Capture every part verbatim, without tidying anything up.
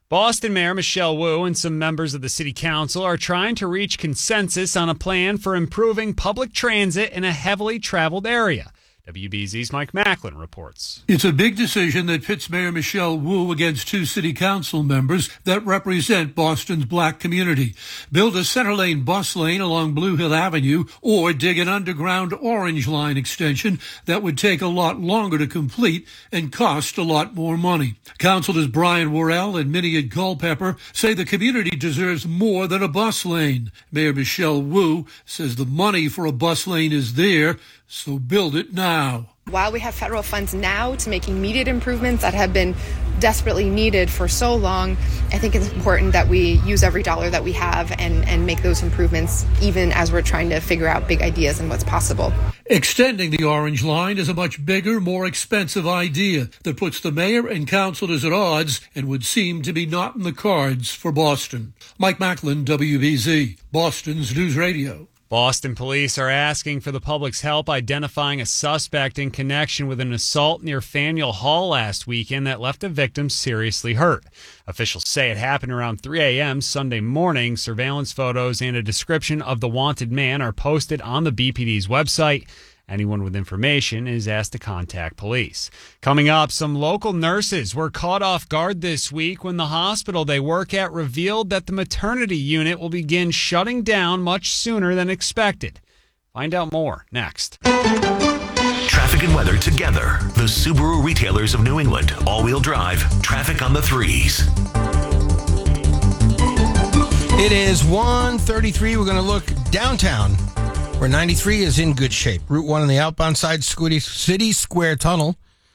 Boston Mayor Michelle Wu and some members of the city council are trying to reach consensus on a plan for improving public transit in a heavily traveled area. W B Z's Mike Macklin reports. It's a big decision that pits Mayor Michelle Wu against two city council members that represent Boston's black community. Build a center lane bus lane along Blue Hill Avenue or dig an underground Orange Line extension that would take a lot longer to complete and cost a lot more money. Councilors Brian Worrell and Miniad Culpepper say the community deserves more than a bus lane. Mayor Michelle Wu says the money for a bus lane is there, so build it now. While we have federal funds now to make immediate improvements that have been desperately needed for so long, I think it's important that we use every dollar that we have and, and make those improvements even as we're trying to figure out big ideas and what's possible. Extending the Orange Line is a much bigger, more expensive idea that puts the mayor and councilors at odds and would seem to be not in the cards for Boston. Mike Macklin, W B Z, Boston's News Radio. Boston police are asking for the public's help identifying a suspect in connection with an assault near Faneuil Hall last weekend that left a victim seriously hurt. Officials say it happened around three a.m. Sunday morning. Surveillance photos and a description of the wanted man are posted on the B P D's website. Anyone with information is asked to contact police. Coming up, some local nurses were caught off guard this week when the hospital they work at revealed that the maternity unit will begin shutting down much sooner than expected. Find out more next. Traffic and weather together. The Subaru retailers of New England. All-wheel drive. Traffic on the threes. It is one thirty-three. We're going to look downtown, where ninety-three is in good shape. Route one on the outbound side, City Square Tunnel.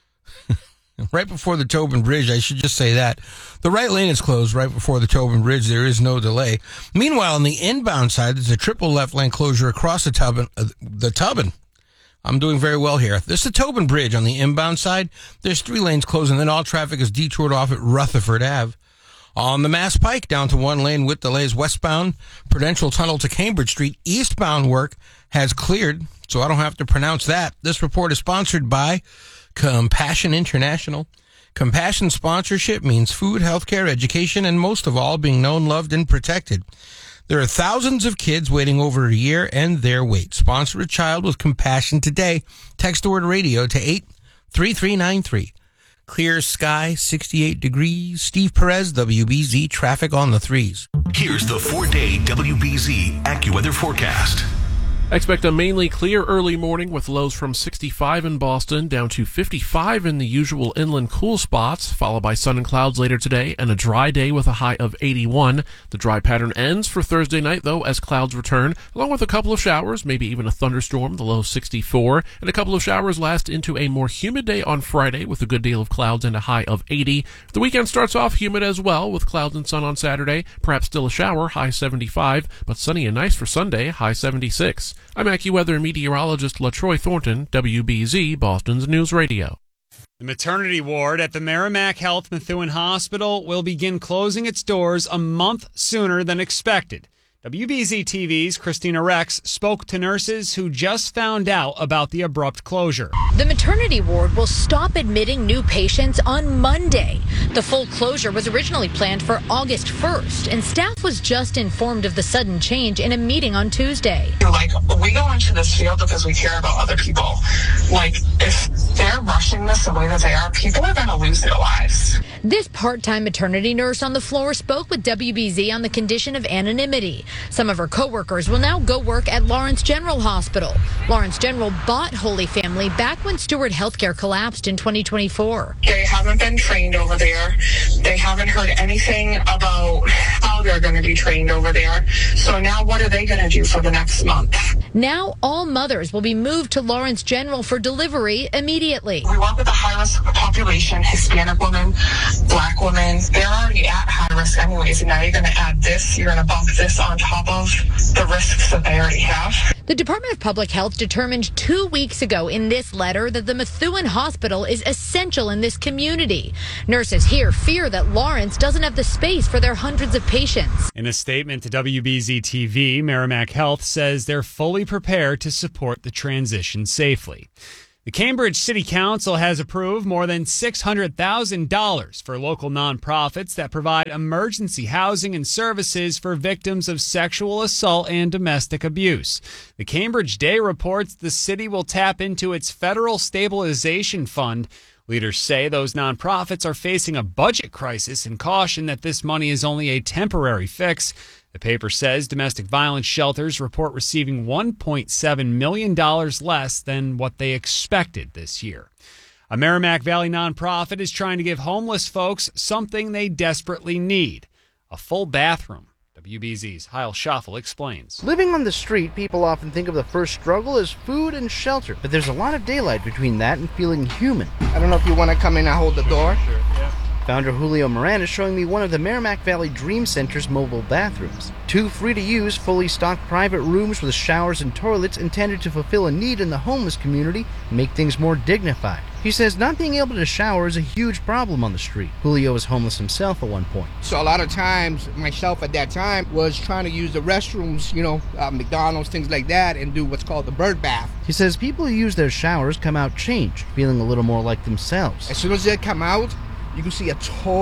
Right before the Tobin Bridge, I should just say that. The right lane is closed right before the Tobin Bridge. There is no delay. Meanwhile, on the inbound side, there's a triple left lane closure across the Tobin. Uh, the Tobin. I'm doing very well here. This is the Tobin Bridge on the inbound side. There's three lanes closed, and then all traffic is detoured off at Rutherford Avenue. On the Mass Pike, down to one lane with delays westbound, Prudential Tunnel to Cambridge Street. Eastbound work has cleared, so I don't have to pronounce that. This report is sponsored by Compassion International. Compassion sponsorship means food, healthcare, education, and most of all, being known, loved, and protected. There are thousands of kids waiting over a year and their wait. Sponsor a child with compassion today. Text the word radio to eight three three nine three. Clear sky, sixty-eight degrees. Steve Perez, W B Z, traffic on the threes. Here's the four-day W B Z AccuWeather forecast. Expect a mainly clear early morning with lows from sixty-five in Boston down to fifty-five in the usual inland cool spots, followed by sun and clouds later today and a dry day with a high of eighty-one. The dry pattern ends for Thursday night, though, as clouds return, along with a couple of showers, maybe even a thunderstorm, the low sixty-four, and a couple of showers last into a more humid day on Friday with a good deal of clouds and a high of eighty. The weekend starts off humid as well with clouds and sun on Saturday, perhaps still a shower, high seventy-five, but sunny and nice for Sunday, high seventy-six. I'm AccuWeather meteorologist LaTroy Thornton, W B Z, Boston's News Radio. The maternity ward at the Merrimack Health Methuen Hospital will begin closing its doors a month sooner than expected. W B Z T V's Christina Rex spoke to nurses who just found out about the abrupt closure. The maternity ward will stop admitting new patients on Monday. The full closure was originally planned for August first, and staff was just informed of the sudden change in a meeting on Tuesday. Like, we go into this field because we care about other people. Like, if they're rushing this the way that they are, people are going to lose their lives. This part-time maternity nurse on the floor spoke with W B Z on the condition of anonymity. Some of her coworkers will now go work at Lawrence General Hospital. Lawrence General bought Holy Family back when Steward Healthcare collapsed in twenty twenty-four. They haven't been trained over there. They haven't heard anything about how they're going to be trained over there. So now what are they going to do for the next month? Now all mothers will be moved to Lawrence General for delivery immediately. We work with a high-risk population, Hispanic women, Black women. They're already at high risk anyways, and now you're going to add this, you're going to bump this on top of the risks that they already have. The Department of Public Health determined two weeks ago in this letter that the Methuen Hospital is essential in this community. Nurses here fear that Lawrence doesn't have the space for their hundreds of patients. In a statement to W B Z T V, Merrimack Health says they're fully prepared to support the transition safely. The Cambridge City Council has approved more than six hundred thousand dollars for local nonprofits that provide emergency housing and services for victims of sexual assault and domestic abuse. The Cambridge Day reports the city will tap into its federal stabilization fund. Leaders say those nonprofits are facing a budget crisis and caution that this money is only a temporary fix. The paper says domestic violence shelters report receiving one point seven million dollars less than what they expected this year. A Merrimack Valley nonprofit is trying to give homeless folks something they desperately need, a full bathroom. W B Z's Heil Schaffel explains. Living on the street, people often think of the first struggle as food and shelter, but there's a lot of daylight between that and feeling human. I don't know if you want to come in and hold the door. Sure, yeah. Founder Julio Moran is showing me one of the Merrimack Valley Dream Center's mobile bathrooms. Two free-to-use, fully stocked private rooms with showers and toilets intended to fulfill a need in the homeless community and make things more dignified. He says not being able to shower is a huge problem on the street. Julio was homeless himself at one point. So a lot of times, myself at that time was trying to use the restrooms, you know, uh, McDonald's, things like that, and do what's called the bird bath. He says people who use their showers come out changed, feeling a little more like themselves. As soon as they come out, you can see a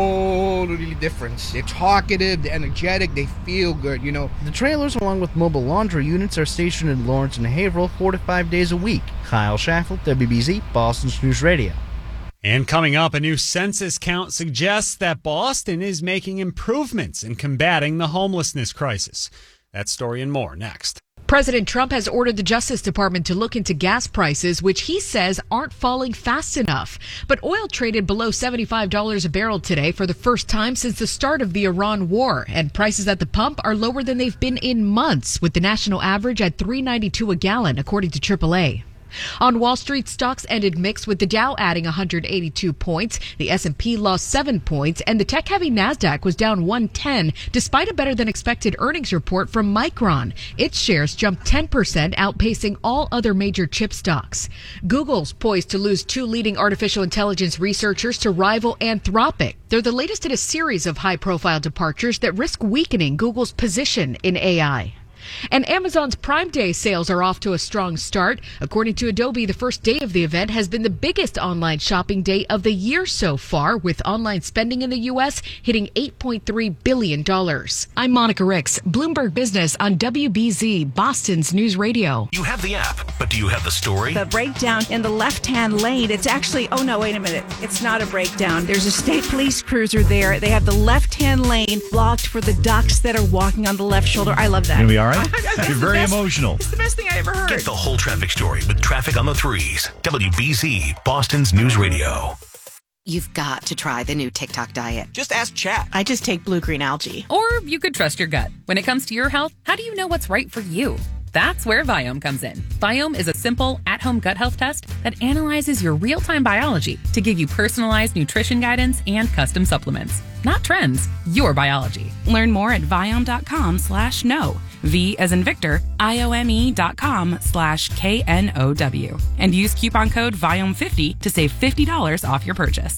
totally difference. They're talkative, they're energetic, they feel good, you know. The trailers, along with mobile laundry units, are stationed in Lawrence and Haverhill four to five days a week. Kyle Schaffel, W B Z, Boston's News Radio. And coming up, a new census count suggests that Boston is making improvements in combating the homelessness crisis. That story and more next. President Trump has ordered the Justice Department to look into gas prices, which he says aren't falling fast enough. But oil traded below seventy-five dollars a barrel today for the first time since the start of the Iran war. And prices at the pump are lower than they've been in months, with the national average at three ninety-two a gallon, according to triple A. On Wall Street, stocks ended mixed, with the Dow adding one hundred eighty-two points, the S and P lost seven points, and the tech-heavy Nasdaq was down one ten, despite a better-than-expected earnings report from Micron. Its shares jumped ten percent, outpacing all other major chip stocks. Google's poised to lose two leading artificial intelligence researchers to rival Anthropic. They're the latest in a series of high-profile departures that risk weakening Google's position in A I. And Amazon's Prime Day sales are off to a strong start. According to Adobe, the first day of the event has been the biggest online shopping day of the year so far, with online spending in the U S hitting eight point three billion dollars. I'm Monica Ricks, Bloomberg Business on W B Z, Boston's News Radio. You have the app, but do you have the story? The breakdown in the left-hand lane, it's actually, oh no, wait a minute. It's not a breakdown. There's a state police cruiser there. They have the left-hand lane blocked for the ducks that are walking on the left shoulder. I love that. Gonna be all right? You're very best, emotional. It's the best thing I ever heard. Get the whole traffic story with Traffic on the Threes. W B Z, Boston's News Radio. You've got to try the new TikTok diet. Just ask Chat. I just take blue-green algae. Or you could trust your gut. When it comes to your health, how do you know what's right for you? That's where Viome comes in. Viome is a simple, at-home gut health test that analyzes your real-time biology to give you personalized nutrition guidance and custom supplements. Not trends, your biology. Learn more at Viome.com slash no. V as in Victor, I-O-M-E dot com slash K N O W. And use coupon code Viome fifty to save fifty dollars off your purchase.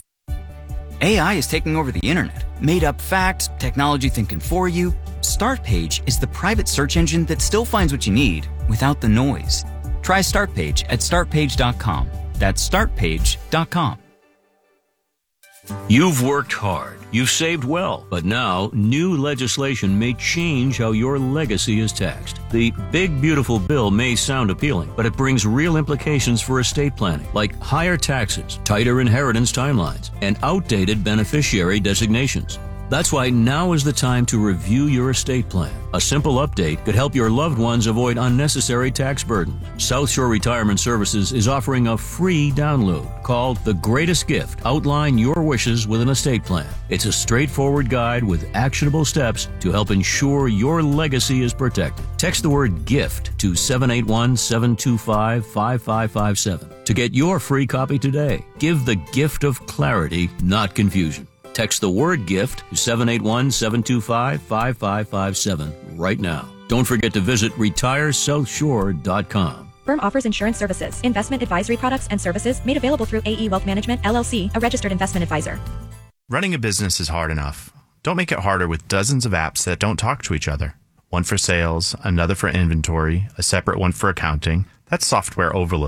A I is taking over the internet. Made up facts, technology thinking for you. Startpage is the private search engine that still finds what you need without the noise. Try Startpage at start page dot com. That's start page dot com. You've worked hard, you've saved well, but now new legislation may change how your legacy is taxed. The Big Beautiful Bill may sound appealing, but it brings real implications for estate planning, like higher taxes, tighter inheritance timelines, and outdated beneficiary designations. That's why now is the time to review your estate plan. A simple update could help your loved ones avoid unnecessary tax burdens. South Shore Retirement Services is offering a free download called The Greatest Gift. Outline your wishes with an estate plan. It's a straightforward guide with actionable steps to help ensure your legacy is protected. Text the word GIFT to seven eight one, seven two five, five five five seven to get your free copy today. Give the gift of clarity, not confusion. Text the word GIFT to seven eight one, seven two five, five five five seven right now. Don't forget to visit retire south shore dot com. Firm offers insurance services, investment advisory products and services made available through A E Wealth Management, L L C, a registered investment advisor. Running a business is hard enough. Don't make it harder with dozens of apps that don't talk to each other. One for sales, another for inventory, a separate one for accounting. That's software overload.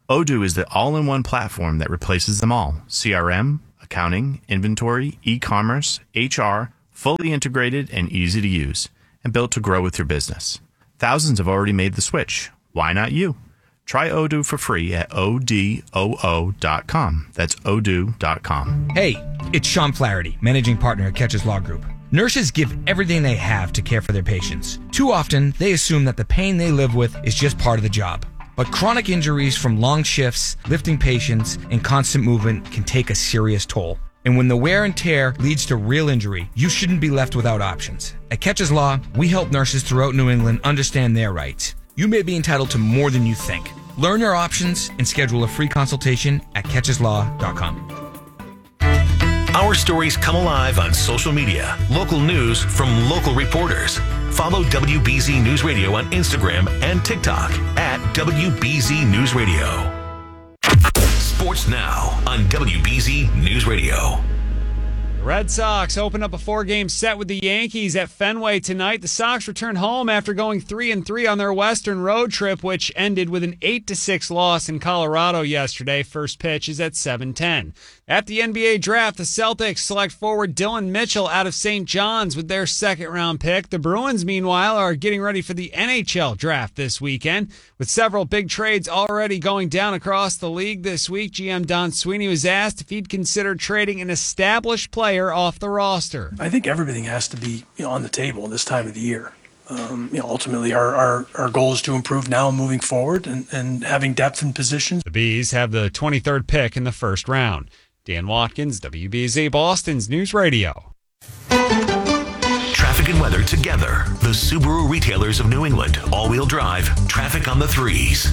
Odoo is the all-in-one platform that replaces them all. C R M, accounting, inventory, e-commerce, H R, fully integrated and easy to use, and built to grow with your business. Thousands have already made the switch. Why not you? Try Odoo for free at O D O O dot com. That's odoo dot com. Hey, it's Sean Flaherty, managing partner at Catches Law Group. Nurses give everything they have to care for their patients. Too often, they assume that the pain they live with is just part of the job. But chronic injuries from long shifts, lifting patients, and constant movement can take a serious toll. And when the wear and tear leads to real injury, you shouldn't be left without options. At Catches Law, we help nurses throughout New England understand their rights. You may be entitled to more than you think. Learn your options and schedule a free consultation at catches law dot com. Our stories come alive on social media. Local news from local reporters. Follow W B Z News Radio on Instagram and TikTok at W B Z News Radio. Sports now on W B Z News Radio. The Red Sox open up a four-game set with the Yankees at Fenway tonight. The Sox return home after going three and three on their Western road trip, which ended with an eight to six loss in Colorado yesterday. First pitch is at seven ten. At the N B A draft, the Celtics select forward Dylan Mitchell out of Saint John's with their second-round pick. The Bruins, meanwhile, are getting ready for the N H L draft this weekend. With several big trades already going down across the league this week, G M Don Sweeney was asked if he'd consider trading an established player off the roster. I think everything has to be, you know, on the table this time of the year. Um, you know, ultimately, our, our, our goal is to improve now moving forward and, and having depth in positions. The Bees have the twenty-third pick in the first round. Dan Watkins, W B Z Boston's News Radio. Traffic and weather together. The Subaru retailers of New England. All-wheel drive. Traffic on the threes.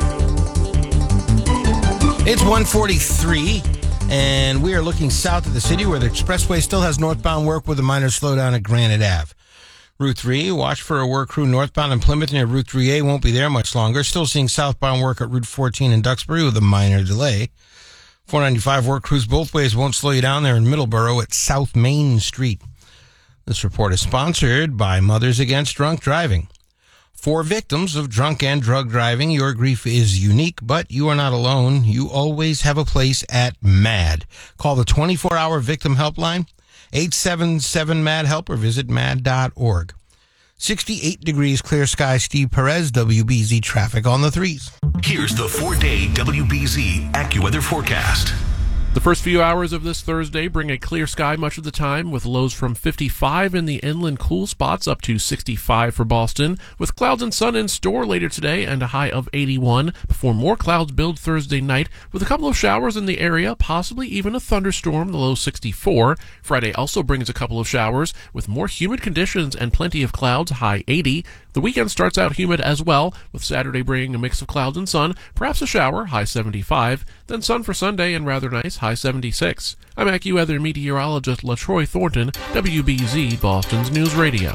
It's one forty-three, and we are looking south of the city where the expressway still has northbound work with a minor slowdown at Granite Ave. Route three, watch for a work crew northbound in Plymouth near Route three A. Won't be there much longer. Still seeing southbound work at Route fourteen in Duxbury with a minor delay. four ninety-five work crews both ways won't slow you down there in Middleborough at South Main Street. This report is sponsored by Mothers Against Drunk Driving. For victims of drunk and drug driving, your grief is unique, but you are not alone. You always have a place at MAD. Call the twenty-four hour victim helpline, eight seven seven MAD help, or visit mad dot org. sixty-eight degrees, clear sky. Steve Perez, W B Z Traffic on the threes. Here's the four-day W B Z AccuWeather forecast. The first few hours of this Thursday bring a clear sky much of the time, with lows from fifty-five in the inland cool spots up to sixty-five for Boston, with clouds and sun in store later today and a high of eighty-one, before more clouds build Thursday night, with a couple of showers in the area, possibly even a thunderstorm, the low sixty-four. Friday also brings a couple of showers, with more humid conditions and plenty of clouds, high eighty. The weekend starts out humid as well, with Saturday bringing a mix of clouds and sun, perhaps a shower, high seventy-five, then sun for Sunday and rather nice, high seventy-six. I'm AccuWeather meteorologist LaTroy Thornton, W B Z Boston's News Radio.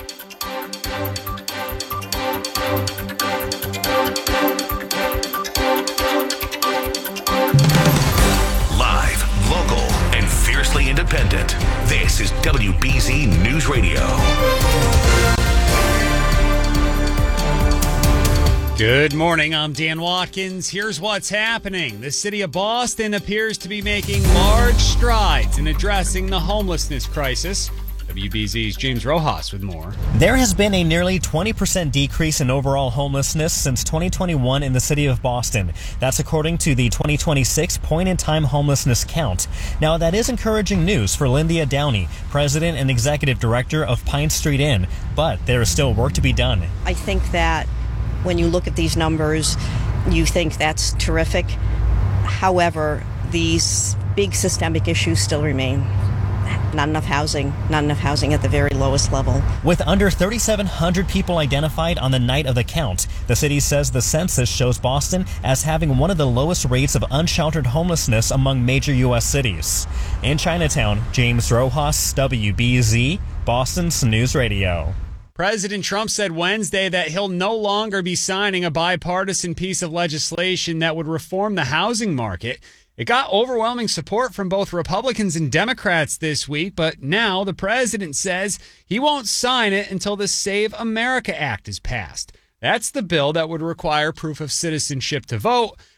Live, local, and fiercely independent. This is W B Z News Radio. Good morning, I'm Dan Watkins. Here's what's happening. The city of Boston appears to be making large strides in addressing the homelessness crisis. W B Z's James Rojas with more. There has been a nearly twenty percent decrease in overall homelessness since twenty twenty-one in the city of Boston. That's according to the twenty twenty-six point-in-time homelessness count. Now, that is encouraging news for Lyndia Downey, president and executive director of Pine Street Inn, but there is still work to be done. I think that when you look at these numbers, you think that's terrific. However, these big systemic issues still remain. Not enough housing, not enough housing at the very lowest level. With under thirty-seven hundred people identified on the night of the count, the city says the census shows Boston as having one of the lowest rates of unsheltered homelessness among major U S cities. In Chinatown, James Rojas, W B Z, Boston's News Radio. President Trump said Wednesday that he'll no longer be signing a bipartisan piece of legislation that would reform the housing market. It got overwhelming support from both Republicans and Democrats this week, but now the president says he won't sign it until the Save America Act is passed. That's the bill that would require proof of citizenship to vote,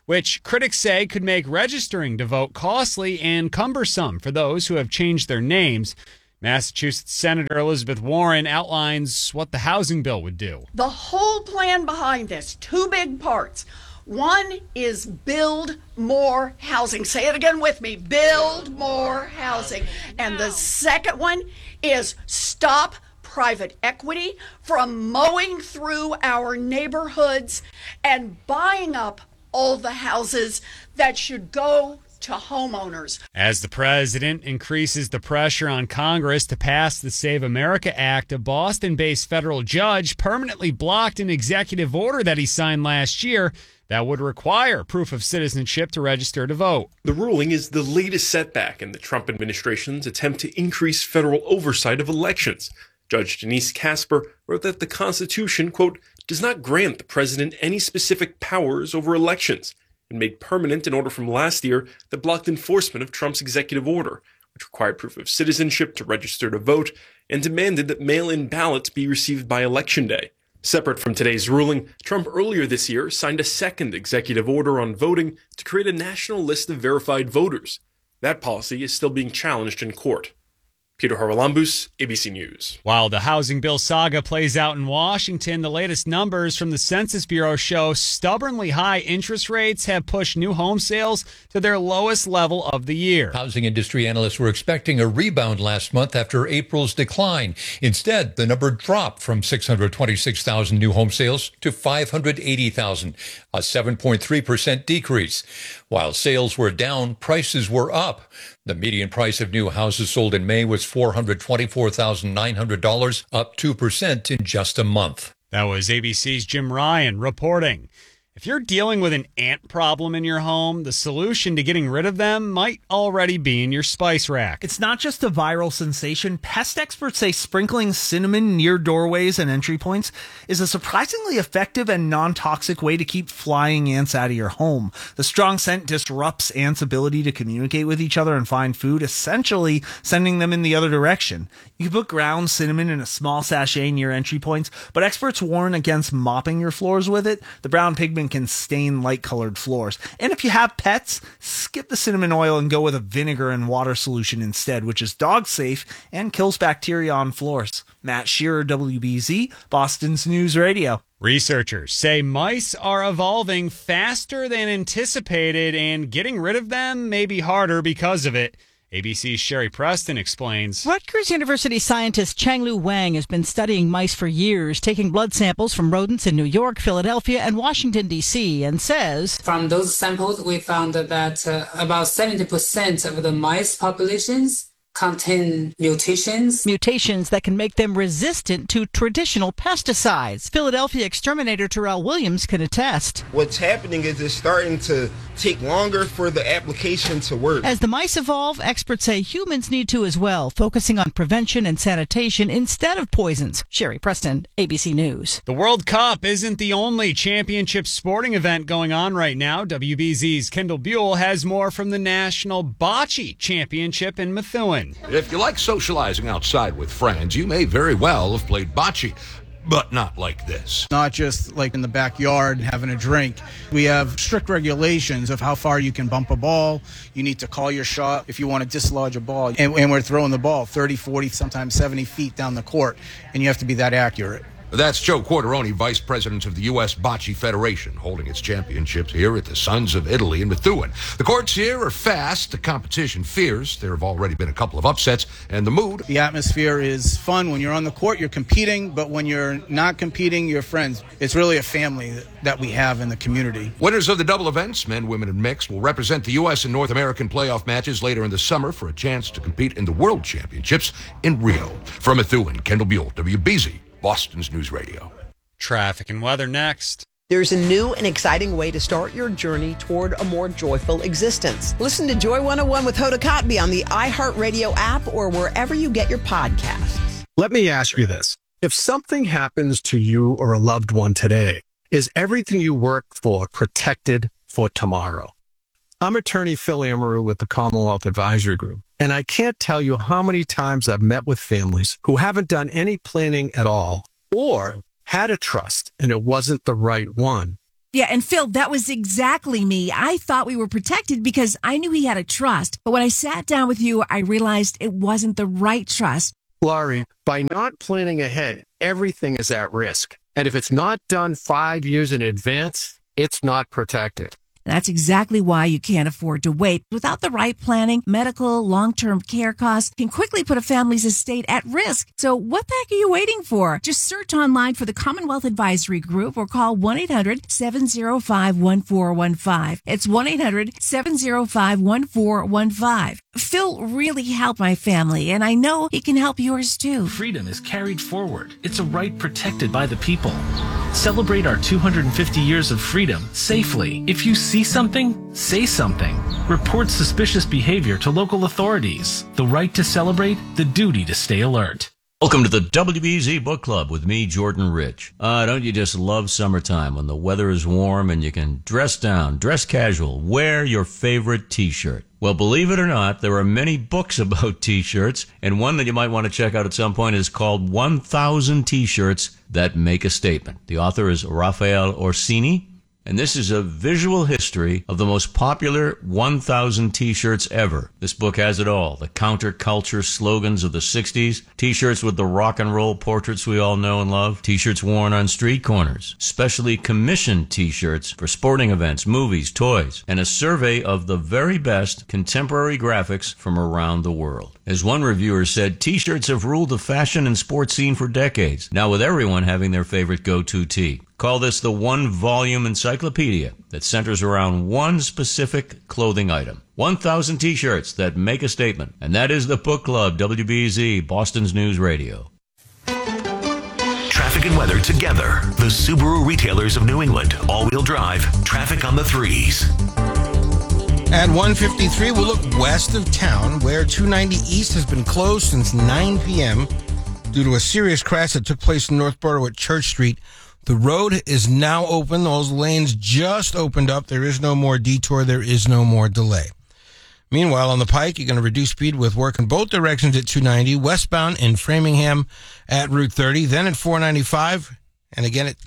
which critics say could make registering to vote costly and cumbersome for those who have changed their names. Massachusetts Senator Elizabeth Warren outlines what the housing bill would do. The whole plan behind this, two big parts. One is build more housing. Say it again with me. Build more housing. And the second one is stop private equity from mowing through our neighborhoods and buying up all the houses that should go to homeowners. As the president increases the pressure on Congress to pass the Save America Act, a Boston-based federal judge permanently blocked an executive order that he signed last year that would require proof of citizenship to register to vote. The ruling is the latest setback in the Trump administration's attempt to increase federal oversight of elections. Judge Denise Casper wrote that the Constitution, quote, does not grant the president any specific powers over elections, and made permanent an order from last year that blocked enforcement of Trump's executive order, which required proof of citizenship to register to vote and demanded that mail-in ballots be received by Election Day. Separate from today's ruling, Trump earlier this year signed a second executive order on voting to create a national list of verified voters. That policy is still being challenged in court. Peter Haralambous, A B C News. While the housing bill saga plays out in Washington, the latest numbers from the Census Bureau show stubbornly high interest rates have pushed new home sales to their lowest level of the year. Housing industry analysts were expecting a rebound last month after April's decline. Instead, the number dropped from six hundred twenty-six thousand new home sales to five hundred eighty thousand, a seven point three percent decrease. While sales were down, prices were up. The median price of new houses sold in May was four hundred twenty-four thousand nine hundred dollars, up two percent in just a month. That was A B C's Jim Ryan reporting. If you're dealing with an ant problem in your home, the solution to getting rid of them might already be in your spice rack. It's not just a viral sensation. Pest experts say sprinkling cinnamon near doorways and entry points is a surprisingly effective and non-toxic way to keep flying ants out of your home. The strong scent disrupts ants' ability to communicate with each other and find food, essentially sending them in the other direction. You can put ground cinnamon in a small sachet near entry points, but experts warn against mopping your floors with it. The brown pigment can stain light-colored floors. And if you have pets, skip the cinnamon oil and go with a vinegar and water solution instead, which is dog-safe and kills bacteria on floors. Matt Shearer, W B Z, Boston's News Radio. Researchers say mice are evolving faster than anticipated, and getting rid of them may be harder because of it. A B C's Sherry Preston explains. Rutgers University scientist Changlu Wang has been studying mice for years, taking blood samples from rodents in New York, Philadelphia, and Washington, D C, and says, from those samples, we found that uh, about seventy percent of the mice populations contain mutations. Mutations that can make them resistant to traditional pesticides. Philadelphia exterminator Terrell Williams can attest. What's happening is it's starting to take longer for the application to work. As the mice evolve, experts say humans need to as well, focusing on prevention and sanitation instead of poisons. Sherry Preston, A B C News. The World Cup isn't the only championship sporting event going on right now. W B Z's Kendall Buell has more from the National Bocce Championship in Methuen. If you like socializing outside with friends, you may very well have played bocce, but not like this. Not just like in the backyard having a drink. We have strict regulations of how far you can bump a ball. You need to call your shot if you want to dislodge a ball. And, and we're throwing the ball thirty, forty, sometimes seventy feet down the court, and you have to be that accurate. That's Joe Quarteroni, Vice President of the U S Bocce Federation, holding its championships here at the Sons of Italy in Methuen. The courts here are fast, the competition fierce. There have already been a couple of upsets, and the mood. The atmosphere is fun. When you're on the court, you're competing, but when you're not competing, you're friends. It's really a family that we have in the community. Winners of the double events, men, women, and mixed, will represent the U S and North American playoff matches later in the summer for a chance to compete in the World Championships in Rio. From Methuen, Kendall Buell, W B Z. Boston's News Radio. Traffic and weather next. There's a new and exciting way to start your journey toward a more joyful existence. Listen to Joy one oh one with Hoda Kotb on the iHeartRadio app or wherever you get your podcasts. Let me ask you this. If something happens to you or a loved one today, is everything you work for protected for tomorrow? I'm attorney Phil Amaru with the Commonwealth Advisory Group, and I can't tell you how many times I've met with families who haven't done any planning at all or had a trust and it wasn't the right one. Yeah, and Phil, that was exactly me. I thought we were protected because I knew he had a trust. But when I sat down with you, I realized it wasn't the right trust. Laurie, by not planning ahead, everything is at risk. And if it's not done five years in advance, it's not protected. That's exactly why you can't afford to wait. Without the right planning, medical, long-term care costs can quickly put a family's estate at risk. So what the heck are you waiting for? Just search online for the Commonwealth Advisory Group or call one eight hundred seven oh five one four one five. It's one eight hundred seven oh five one four one five. Phil really helped my family, and I know he can help yours too. Freedom is carried forward. It's a right protected by the people. Celebrate our two hundred fifty years of freedom safely. If you see something, say something. Report suspicious behavior to local authorities. The right to celebrate, the duty to stay alert. Welcome to the W B Z Book Club with me, Jordan Rich. Uh, don't you just love summertime when the weather is warm and you can dress down, dress casual, wear your favorite t-shirt? Well, believe it or not, there are many books about t-shirts, and one that you might want to check out at some point is called one thousand T-Shirts That Make a Statement. The author is Raphael Orsini, and this is a visual history of the most popular one thousand T-shirts ever. This book has it all. The counterculture slogans of the sixties, T-shirts with the rock and roll portraits we all know and love, T-shirts worn on street corners, specially commissioned T-shirts for sporting events, movies, toys, and a survey of the very best contemporary graphics from around the world. As one reviewer said, T-shirts have ruled the fashion and sports scene for decades, now with everyone having their favorite go-to tee. Call this the one-volume encyclopedia that centers around one specific clothing item. one thousand T-shirts that make a statement. And that is the Book Club, W B Z, Boston's News Radio. Traffic and weather together. The Subaru retailers of New England. All-wheel drive. Traffic on the threes. At one fifty-three, we'll look west of town, where two ninety East has been closed since nine p.m. due to a serious crash that took place in Northborough at Church Street. The road is now open. Those lanes just opened up. There is no more detour. There is no more delay. Meanwhile, on the Pike, you're going to reduce speed with work in both directions at two ninety, westbound in Framingham at Route thirty, then at four ninety-five, and again at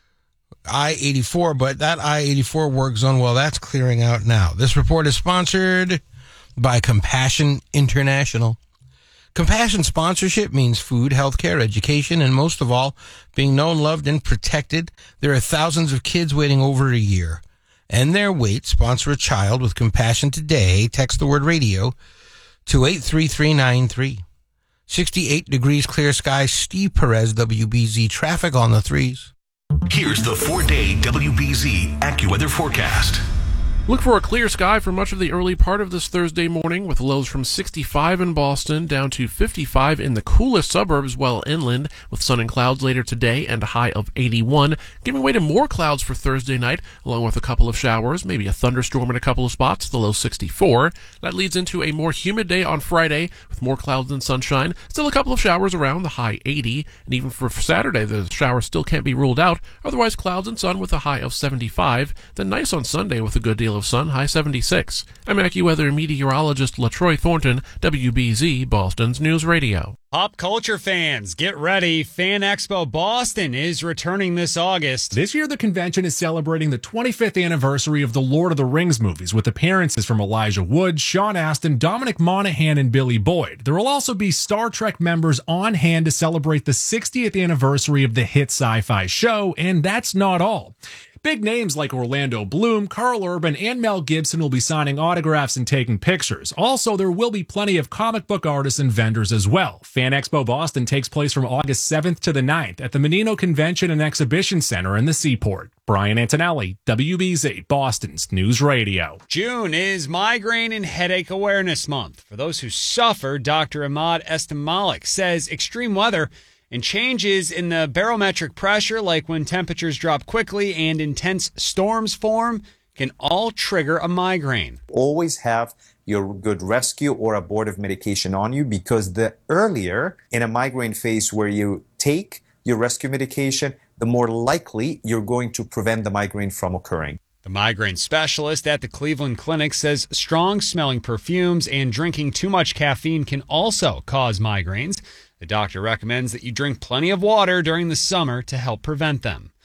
I eighty-four, but that I eighty-four work zone, well, that's clearing out now. This report is sponsored by Compassion International. Compassion sponsorship means food, healthcare, education, and most of all, being known, loved, and protected. There are thousands of kids waiting over a year. And their wait. Sponsor a child with compassion today. Text the word radio to eight three three nine three. sixty-eight degrees clear skies. Steve Perez, W B Z. Traffic on the threes. Here's the four-day W B Z AccuWeather forecast. Look for a clear sky for much of the early part of this Thursday morning, with lows from sixty-five in Boston down to fifty-five in the coolest suburbs well inland, with sun and clouds later today and a high of eighty-one, giving way to more clouds for Thursday night, along with a couple of showers, maybe a thunderstorm in a couple of spots, the low sixty-four. That leads into a more humid day on Friday, with more clouds and sunshine, still a couple of showers around, the high eighty, and even for Saturday, the showers still can't be ruled out, otherwise clouds and sun with a high of seventy-five, then nice on Sunday with a good deal of sun, high seventy-six. I'm AccuWeather meteorologist LaTroy Thornton, W B Z, Boston's News Radio. Pop culture fans, get ready. Fan Expo Boston is returning this August. This year, the convention is celebrating the twenty-fifth anniversary of the Lord of the Rings movies, with appearances from Elijah Wood, Sean Astin, Dominic Monaghan, and Billy Boyd. There will also be Star Trek members on hand to celebrate the sixtieth anniversary of the hit sci-fi show, and that's not all. Big names like Orlando Bloom, Carl Urban, and Mel Gibson will be signing autographs and taking pictures. Also, there will be plenty of comic book artists and vendors as well. Fan Expo Boston takes place from August seventh to the ninth at the Menino Convention and Exhibition Center in the Seaport. Brian Antonelli, W B Z, Boston's News Radio. June is Migraine and Headache Awareness Month. For those who suffer, Doctor Ahmad Estamalik says extreme weather and changes in the barometric pressure, like when temperatures drop quickly and intense storms form, can all trigger a migraine. Always have your good rescue or abortive medication on you, because the earlier in a migraine phase where you take your rescue medication, the more likely you're going to prevent the migraine from occurring. The migraine specialist at the Cleveland Clinic says strong-smelling perfumes and drinking too much caffeine can also cause migraines. The doctor recommends that you drink plenty of water during the summer to help prevent them.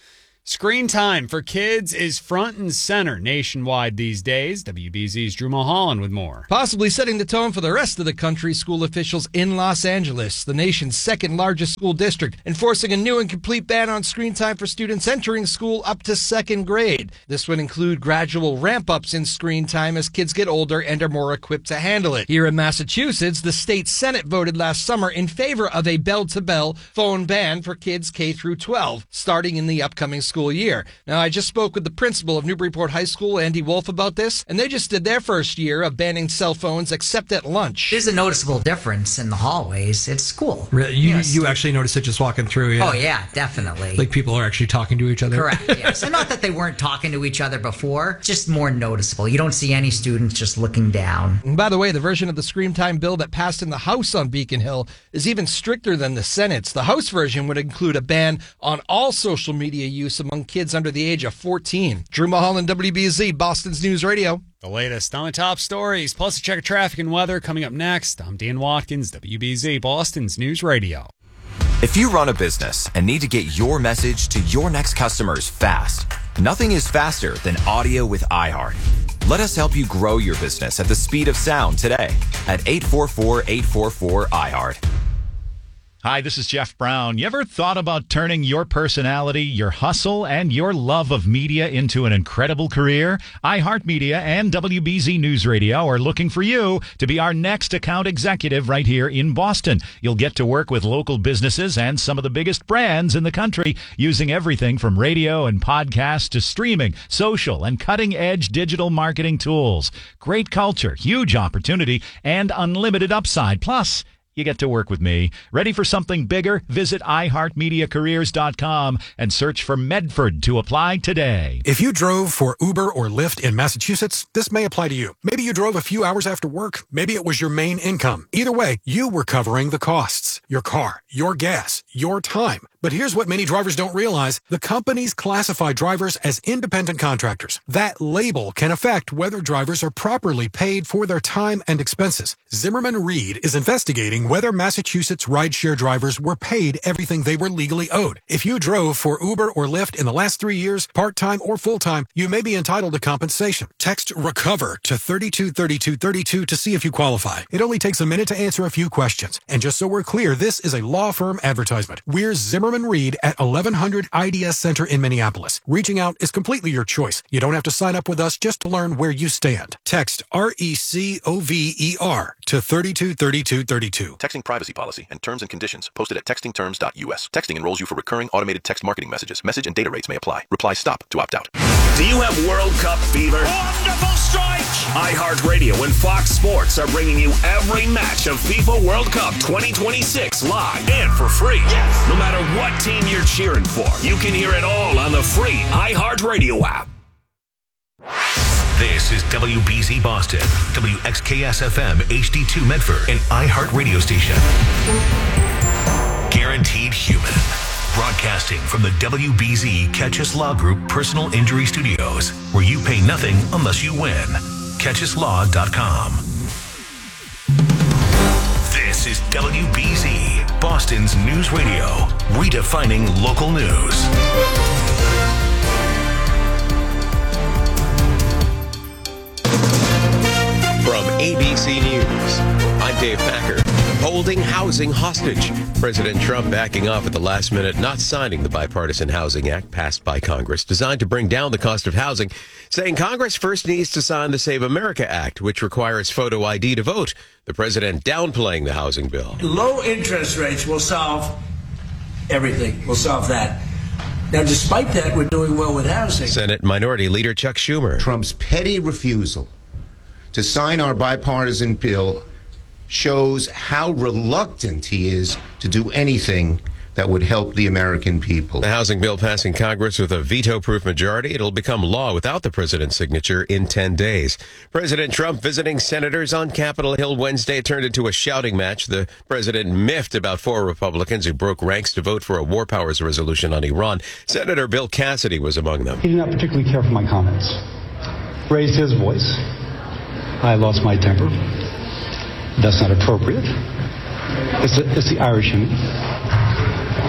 Screen time for kids is front and center nationwide these days. W B Z's Drew Mulholland with more. Possibly setting the tone for the rest of the country, school officials in Los Angeles, the nation's second largest school district, enforcing a new and complete ban on screen time for students entering school up to second grade. This would include gradual ramp-ups in screen time as kids get older and are more equipped to handle it. Here in Massachusetts, the state Senate voted last summer in favor of a bell-to-bell phone ban for kids K through twelve, starting in the upcoming school school year. Now, I just spoke with the principal of Newburyport High School, Andy Wolf, about this, and they just did their first year of banning cell phones except at lunch. There's a noticeable difference in the hallways. It's cool. Really? You, yes. you actually noticed it just walking through, yeah? Oh, yeah, definitely. Like people are actually talking to each other? Correct, yes. And not that they weren't talking to each other before, just more noticeable. You don't see any students just looking down. And by the way, the version of the screen time bill that passed in the House on Beacon Hill is even stricter than the Senate's. The House version would include a ban on all social media use among kids under the age of fourteen. Drew Mulholland, W B Z, Boston's News Radio. The latest on the top stories, plus a check of traffic and weather coming up next. I'm Dan Watkins, W B Z, Boston's News Radio. If you run a business and need to get your message to your next customers fast, nothing is faster than audio with iHeart. Let us help you grow your business at the speed of sound today at eight four four, eight four four, iHeart. Hi, this is Jeff Brown. You ever thought about turning your personality, your hustle, and your love of media into an incredible career? iHeartMedia and W B Z News Radio are looking for you to be our next account executive right here in Boston. You'll get to work with local businesses and some of the biggest brands in the country using everything from radio and podcasts to streaming, social, and cutting-edge digital marketing tools. Great culture, huge opportunity, and unlimited upside. Plus, you get to work with me. Ready for something bigger? Visit i heart media careers dot com and search for Medford to apply today. If you drove for Uber or Lyft in Massachusetts, this may apply to you. Maybe you drove a few hours after work. Maybe it was your main income. Either way, you were covering the costs. Your car, your gas, your time. But here's what many drivers don't realize. The companies classify drivers as independent contractors. That label can affect whether drivers are properly paid for their time and expenses. Zimmerman Reed is investigating whether Massachusetts rideshare drivers were paid everything they were legally owed. If you drove for Uber or Lyft in the last three years, part-time or full-time, you may be entitled to compensation. Text RECOVER to thirty-two thirty-two thirty-two to see if you qualify. It only takes a minute to answer a few questions. And just so we're clear, this is a law firm advertisement. We're Zimmerman Reed at eleven hundred I D S Center in Minneapolis. Reaching out is completely your choice. You don't have to sign up with us just to learn where you stand. Text R E C O V E R to thirty-two thirty-two thirty-two. Texting privacy policy and terms and conditions posted at texting terms dot U S. Texting enrolls you for recurring automated text marketing messages. Message and data rates may apply. Reply STOP to opt out. Do you have World Cup fever? Wonderful strike! iHeartRadio and Fox Sports are bringing you every match of FIFA World Cup twenty twenty-six live and for free. Yes! No matter what team you're cheering for, you can hear it all on the free iHeartRadio app. This is W B Z Boston, W X K S F M H D two Medford, an iHeart radio station. Guaranteed Human. Broadcasting from the W B Z Catchus Law Group Personal Injury Studios, where you pay nothing unless you win. catchus law dot com. This is W B Z, Boston's news radio, redefining local news. From A B C News, I'm Dave Packer. Holding housing hostage. President Trump backing off at the last minute, not signing the Bipartisan Housing Act passed by Congress, designed to bring down the cost of housing, saying Congress first needs to sign the Save America Act, which requires photo I D to vote. The president downplaying the housing bill. Low interest rates will solve everything. We'll solve that. Now, despite that, we're doing well with housing. Senate Minority Leader Chuck Schumer. Trump's petty refusal to sign our bipartisan bill shows how reluctant he is to do anything that would help the American people. The housing bill passing Congress with a veto-proof majority. It'll become law without the president's signature in ten days. President Trump visiting senators on Capitol Hill Wednesday. It turned into a shouting match. The president miffed about four Republicans who broke ranks to vote for a war powers resolution on Iran. Senator Bill Cassidy was among them. He did not particularly care for my comments. Raised his voice. I lost my temper. That's not appropriate. It's, a, it's the Irish in me.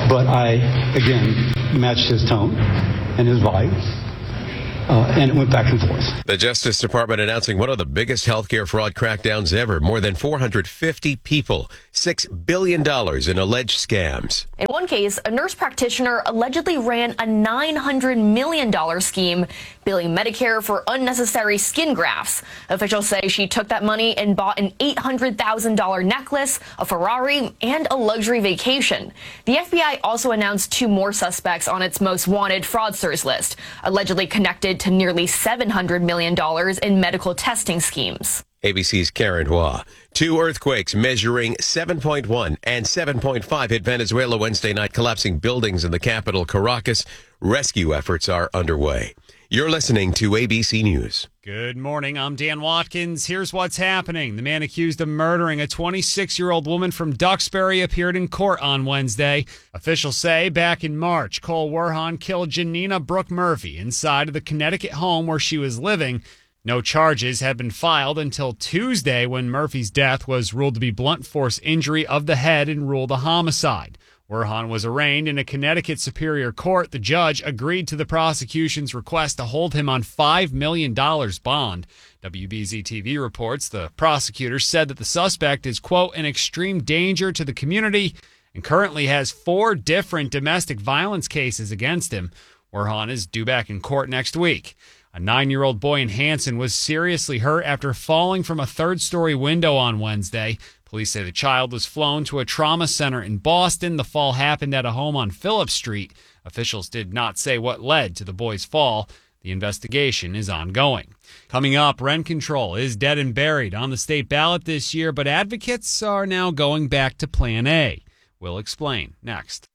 But I, again, matched his tone and his vibe, uh, and it went back and forth. The Justice Department announcing one of the biggest healthcare fraud crackdowns ever. More than four hundred fifty people, six billion dollars in alleged scams. In one case, a nurse practitioner allegedly ran a nine hundred million dollars scheme, billing Medicare for unnecessary skin grafts. Officials say she took that money and bought an eight hundred thousand dollars necklace, a Ferrari, and a luxury vacation. The F B I also announced two more suspects on its most wanted fraudsters list, allegedly connected to nearly seven hundred million dollars in medical testing schemes. A B C's Karen Hua. Two earthquakes measuring seven point one and seven point five hit Venezuela Wednesday night, collapsing buildings in the capital, Caracas. Rescue efforts are underway. You're listening to A B C News. Good morning. I'm Dan Watkins. Here's what's happening. The man accused of murdering a twenty-six-year-old woman from Duxbury appeared in court on Wednesday. Officials say back in March, Cole Werhan killed Janina Brooke Murphy inside of the Connecticut home where she was living. No charges had been filed until Tuesday when Murphy's death was ruled to be blunt force injury of the head and ruled a homicide. Werhan was arraigned in a Connecticut Superior Court. The judge agreed to the prosecution's request to hold him on five million dollars bond. W B Z T V reports the prosecutor said that the suspect is, quote, an extreme danger to the community and currently has four different domestic violence cases against him. Werhan is due back in court next week. A nine-year-old boy in Hanson was seriously hurt after falling from a third-story window on Wednesday. Police say the child was flown to a trauma center in Boston. The fall happened at a home on Phillips Street. Officials did not say what led to the boy's fall. The investigation is ongoing. Coming up, rent control is dead and buried on the state ballot this year, but advocates are now going back to Plan A. We'll explain next.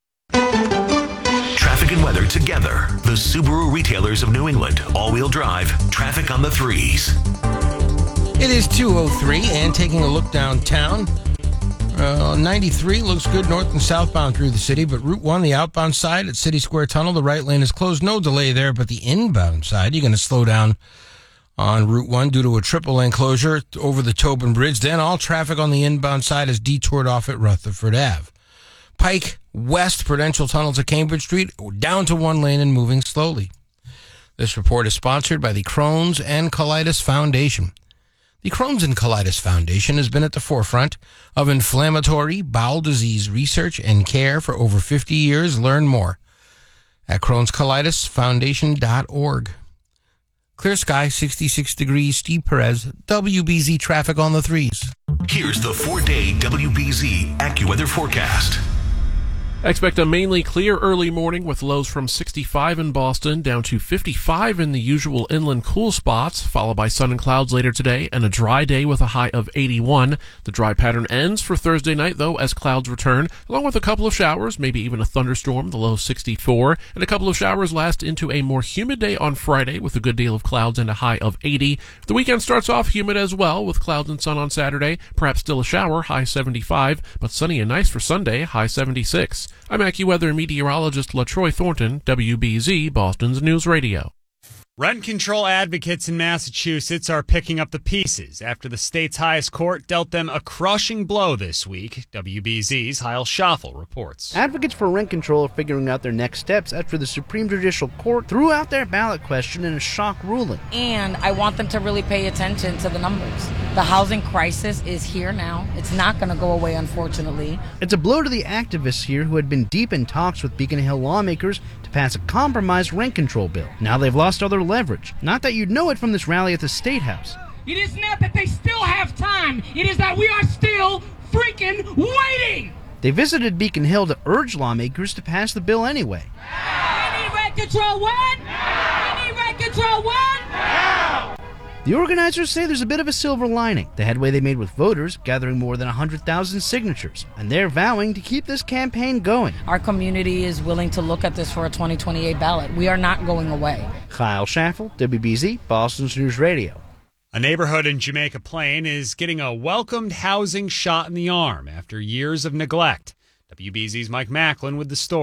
Traffic and weather together. The Subaru retailers of New England. All-wheel drive. Traffic on the threes. It is two oh three, and taking a look downtown, uh, ninety-three looks good north and southbound through the city, but Route one, the outbound side at City Square Tunnel, the right lane is closed. No delay there, but the inbound side, you're going to slow down on Route one due to a triple lane closure over the Tobin Bridge. Then all traffic on the inbound side is detoured off at Rutherford Avenue. Pike West, Prudential Tunnel to Cambridge Street, down to one lane and moving slowly. This report is sponsored by the Crohn's and Colitis Foundation. The Crohn's and Colitis Foundation has been at the forefront of inflammatory bowel disease research and care for over fifty years. Learn more at crohns colitis foundation dot org. Clear sky, sixty-six degrees. Steve Perez, W B Z traffic on the threes. Here's the four-day W B Z AccuWeather forecast. Expect a mainly clear early morning with lows from sixty-five in Boston down to fifty-five in the usual inland cool spots, followed by sun and clouds later today and a dry day with a high of eighty-one. The dry pattern ends for Thursday night, though, as clouds return, along with a couple of showers, maybe even a thunderstorm, the low sixty-four, and a couple of showers last into a more humid day on Friday with a good deal of clouds and a high of eighty. The weekend starts off humid as well with clouds and sun on Saturday, perhaps still a shower, high seventy-five, but sunny and nice for Sunday, high seventy-six. I'm AccuWeather meteorologist LaTroy Thornton, W B Z, Boston's News Radio. Rent control advocates in Massachusetts are picking up the pieces after the state's highest court dealt them a crushing blow this week. W B Z's Heil Schaffel reports. Advocates for rent control are figuring out their next steps after the Supreme Judicial Court threw out their ballot question in a shock ruling. And I want them to really pay attention to the numbers. The housing crisis is here now. It's not going to go away, unfortunately. It's a blow to the activists here who had been deep in talks with Beacon Hill lawmakers to pass a compromised rent control bill. Now they've lost all their leverage. Not that you'd know it from this rally at the State House. It is not that they still have time. It is that we are still freaking waiting. They visited Beacon Hill to urge lawmakers to pass the bill anyway. We need rent control one. We need rent control one. The organizers say there's a bit of a silver lining. The headway they made with voters, gathering more than one hundred thousand signatures, and they're vowing to keep this campaign going. Our community is willing to look at this for a twenty twenty-eight ballot. We are not going away. Kyle Schaffel, W B Z, Boston's News Radio. A neighborhood in Jamaica Plain is getting a welcomed housing shot in the arm after years of neglect. W B Z's Mike Macklin with the story.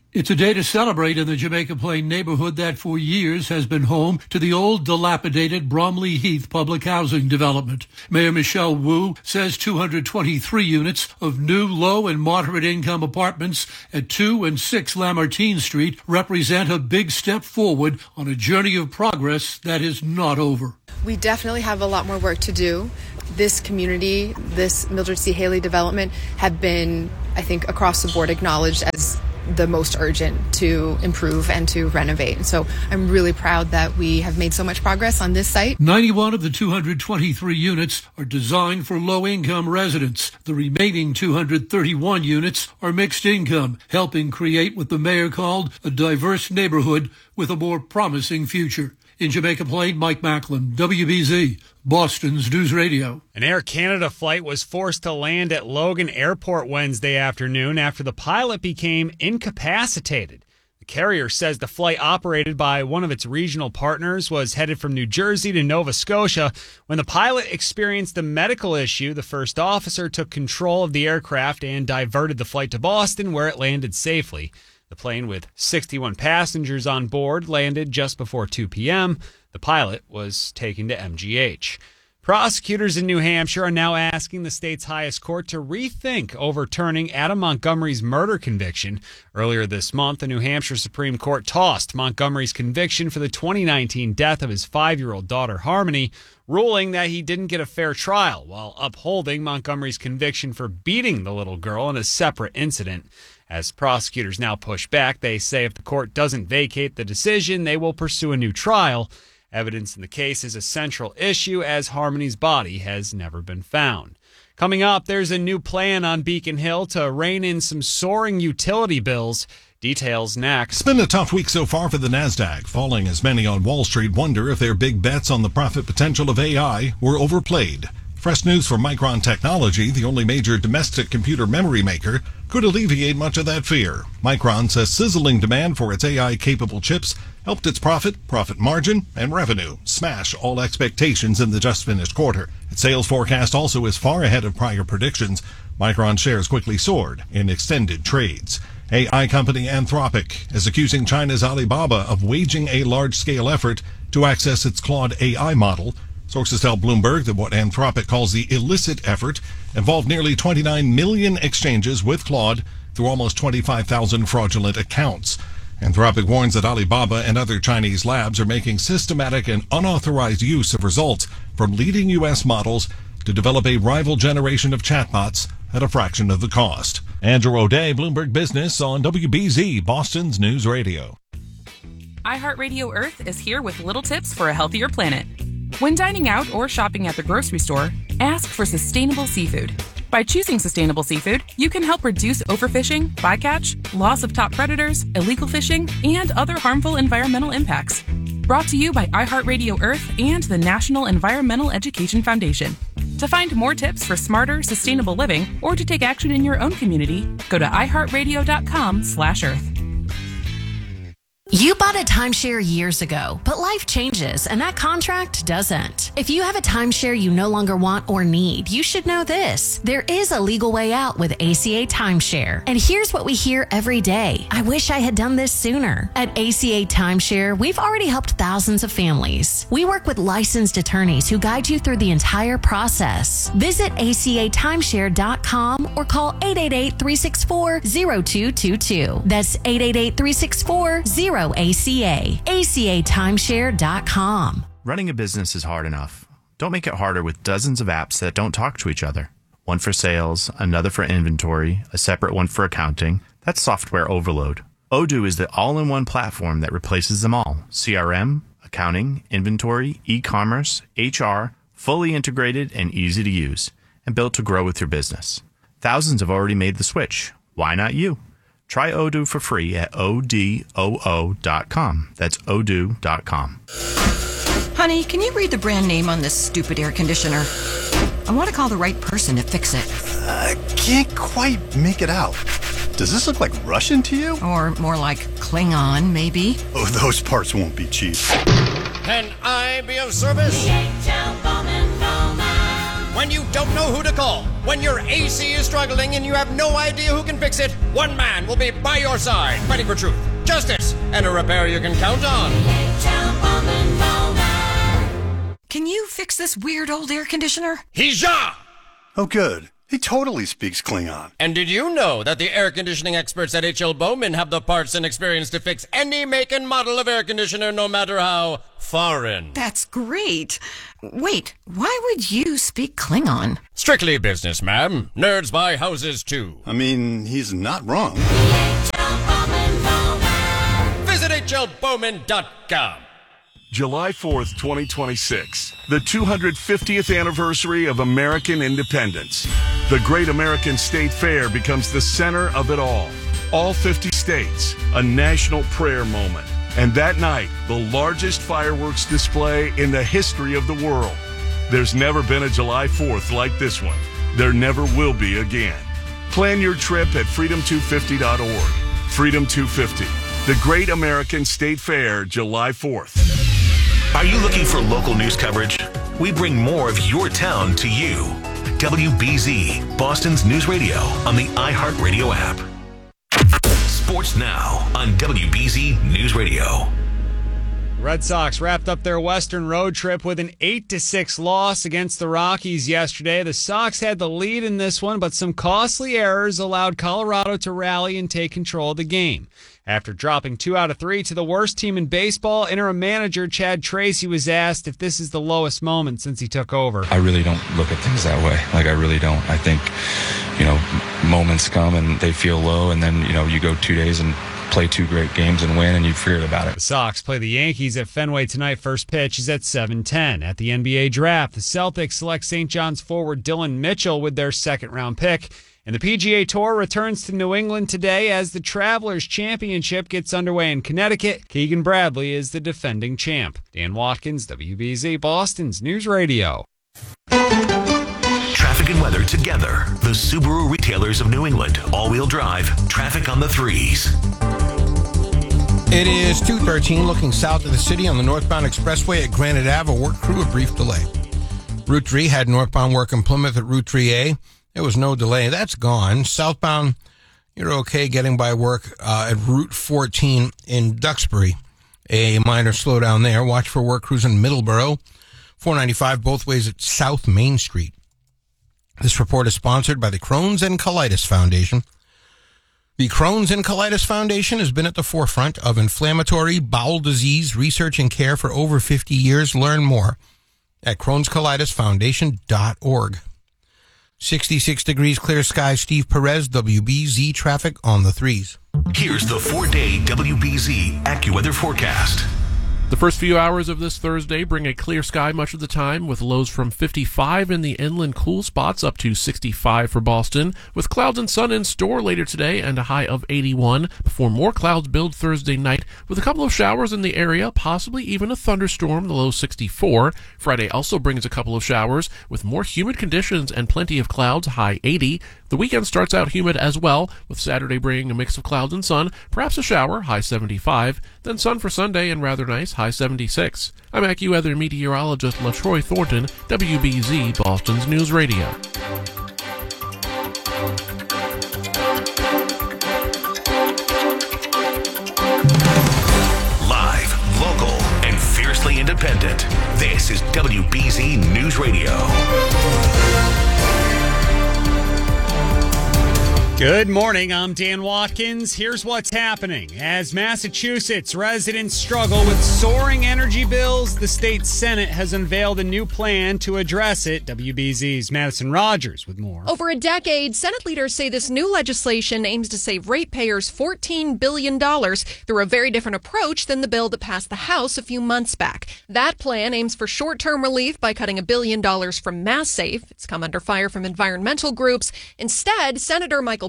It's a day to celebrate in the Jamaica Plain neighborhood that for years has been home to the old dilapidated Bromley Heath public housing development. Mayor Michelle Wu says two hundred twenty-three units of new low and moderate income apartments at two and six Lamartine Street represent a big step forward on a journey of progress that is not over. We definitely have a lot more work to do. This community, this Mildred C. Haley development have been, I think, across the board acknowledged as the most urgent to improve and to renovate. And so I'm really proud that we have made so much progress on this site. ninety-one of the two hundred twenty-three units are designed for low-income residents. The remaining two hundred thirty-one units are mixed income, helping create what the mayor called a diverse neighborhood with a more promising future. In Jamaica Plain, Mike Macklin, W B Z, Boston's News Radio. An Air Canada flight was forced to land at Logan Airport Wednesday afternoon after the pilot became incapacitated. The carrier says the flight, operated by one of its regional partners, was headed from New Jersey to Nova Scotia. When the pilot experienced a medical issue, the first officer took control of the aircraft and diverted the flight to Boston, where it landed safely. The plane, with sixty-one passengers on board, landed just before two p.m. The pilot was taken to M G H. Prosecutors in New Hampshire are now asking the state's highest court to rethink overturning Adam Montgomery's murder conviction. Earlier this month, the New Hampshire Supreme Court tossed Montgomery's conviction for the twenty nineteen death of his five-year-old daughter, Harmony, ruling that he didn't get a fair trial, while upholding Montgomery's conviction for beating the little girl in a separate incident. As prosecutors now push back, they say if the court doesn't vacate the decision, they will pursue a new trial. Evidence in the case is a central issue, as Harmony's body has never been found. Coming up, there's a new plan on Beacon Hill to rein in some soaring utility bills. Details next. It's been a tough week so far for the NASDAQ, falling as many on Wall Street wonder if their big bets on the profit potential of A I were overplayed. Fresh news from Micron Technology, the only major domestic computer memory maker, could alleviate much of that fear. Micron says sizzling demand for its A I-capable chips helped its profit, profit margin, and revenue smash all expectations in the just-finished quarter. Its sales forecast also is far ahead of prior predictions. Micron shares quickly soared in extended trades. A I company Anthropic is accusing China's Alibaba of waging a large-scale effort to access its Claude A I model. Sources tell Bloomberg that what Anthropic calls the illicit effort involved nearly twenty-nine million exchanges with Claude through almost twenty-five thousand fraudulent accounts. Anthropic warns that Alibaba and other Chinese labs are making systematic and unauthorized use of results from leading U S models to develop a rival generation of chatbots at a fraction of the cost. Andrew O'Day, Bloomberg Business on W B Z, Boston's News Radio. iHeartRadio Earth is here with little tips for a healthier planet. When dining out or shopping at the grocery store, ask for sustainable seafood. By choosing sustainable seafood, you can help reduce overfishing, bycatch, loss of top predators, illegal fishing, and other harmful environmental impacts. Brought to you by iHeartRadio Earth and the National Environmental Education Foundation. To find more tips for smarter, sustainable living, or to take action in your own community, go to iHeartRadio.com slash Earth. You bought a timeshare years ago, but life changes and that contract doesn't. If you have a timeshare you no longer want or need, you should know this. There is a legal way out with A C A Timeshare. And here's what we hear every day. I wish I had done this sooner. At A C A Timeshare, we've already helped thousands of families. We work with licensed attorneys who guide you through the entire process. Visit A C A timeshare dot com or call eight eight eight, three six four, zero two two two. That's eight eight eight, three six four, zero A C A. A C A timeshare dot com. Running a business is hard enough. Don't make it harder with dozens of apps that don't talk to each other. One for sales, another for inventory, a separate one for accounting. That's software overload. Odoo is the all-in-one platform that replaces them all. C R M, accounting, inventory, e-commerce, H R, fully integrated and easy to use, and built to grow with your business. Thousands have already made the switch. Why not you? Try Odoo for free at O D O O dot com. That's odoo dot com. Honey, can you read the brand name on this stupid air conditioner? I want to call the right person to fix it. I can't quite make it out. Does this look like Russian to you? Or more like Klingon, maybe? Oh, those parts won't be cheap. Can I be of service? When you don't know who to call. When your A C is struggling and you have no idea who can fix it, one man will be by your side, fighting for truth, justice, and a repair you can count on. Can you fix this weird old air conditioner? Hija! Oh, good. He totally speaks Klingon. And did you know that the air conditioning experts at H L Bowman have the parts and experience to fix any make and model of air conditioner, no matter how foreign? That's great. Wait, why would you speak Klingon? Strictly business, ma'am. Nerds buy houses, too. I mean, he's not wrong. Visit H L Bowman dot com. July fourth, twenty twenty-six, the two hundred fiftieth anniversary of American independence. The Great American State Fair becomes the center of it all. All fifty states, a national prayer moment. And that night, the largest fireworks display in the history of the world. There's never been a July fourth like this one. There never will be again. Plan your trip at freedom two fifty dot org. Freedom two fifty, the Great American State Fair, July fourth. Are you looking for local news coverage? We bring more of your town to you. W B Z, Boston's news radio on the iHeartRadio app. Sports now on W B Z News Radio. Red Sox wrapped up their Western road trip with an eight to six loss against the Rockies yesterday. The Sox had the lead in this one, but some costly errors allowed Colorado to rally and take control of the game. After dropping two out of three to the worst team in baseball, interim manager Chad Tracy was asked if this is the lowest moment since he took over. I really don't look at things that way. Like, I really don't. I think, you know, moments come and they feel low, and then, you know, you go two days and play two great games and win, and you forget about it. The Sox play the Yankees at Fenway tonight. First pitch is at seven ten. At the N B A draft, the Celtics select Saint John's forward Dylan Mitchell with their second-round pick. And the P G A Tour returns to New England today as the Travelers Championship gets underway in Connecticut. Keegan Bradley is the defending champ. Dan Watkins, W B Z, Boston's News Radio. Traffic and weather together. The Subaru retailers of New England. All-wheel drive. Traffic on the threes. It is two thirteen, looking south of the city on the northbound expressway at Granite Ave. A work crew, a brief delay. Route three had northbound work in Plymouth at Route three A. There was no delay. That's gone. Southbound, you're okay getting by work uh, at Route fourteen in Duxbury. A minor slowdown there. Watch for work crews in Middleborough. four ninety-five both ways at South Main Street. This report is sponsored by the Crohn's and Colitis Foundation. The Crohn's and Colitis Foundation has been at the forefront of inflammatory bowel disease research and care for over fifty years. Learn more at crohns colitis foundation dot org. sixty-six degrees, clear skies. Steve Perez, W B Z traffic on the threes. Here's the four-day W B Z AccuWeather forecast. The first few hours of this Thursday bring a clear sky much of the time, with lows from fifty-five in the inland cool spots up to sixty-five for Boston, with clouds and sun in store later today and a high of eighty-one, before more clouds build Thursday night with a couple of showers in the area, possibly even a thunderstorm, the low sixty-four. Friday also brings a couple of showers with more humid conditions and plenty of clouds, high eighty. The weekend starts out humid as well, with Saturday bringing a mix of clouds and sun, perhaps a shower, high seventy-five, then sun for Sunday and rather nice, high seventy-six. I'm AccuWeather meteorologist LaTroy Thornton, W B Z, Boston's News Radio. Live, local, and fiercely independent. This is W B Z News Radio. Good morning, I'm Dan Watkins. Here's what's happening. As Massachusetts residents struggle with soaring energy bills, the state Senate has unveiled a new plan to address it. W B Z's Madison Rogers with more. Over a decade, Senate leaders say this new legislation aims to save ratepayers fourteen billion dollars through a very different approach than the bill that passed the House a few months back. That plan aims for short-term relief by cutting a billion dollars from MassSafe. It's come under fire from environmental groups. Instead, Senator Michael